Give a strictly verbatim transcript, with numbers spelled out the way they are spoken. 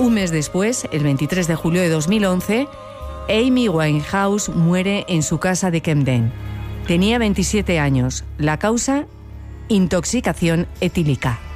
Un mes después, el veintitrés de julio de dos mil once, Amy Winehouse muere en su casa de Camden. Tenía veintisiete años. La causa, intoxicación etílica.